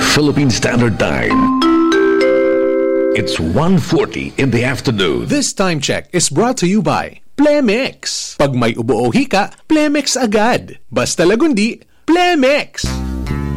Philippine Standard Time. It's 1:40 in the afternoon. This time check is brought to you by Plemex. Pag may ubo o hika, Plemex agad. Basta lagundi, Plemex.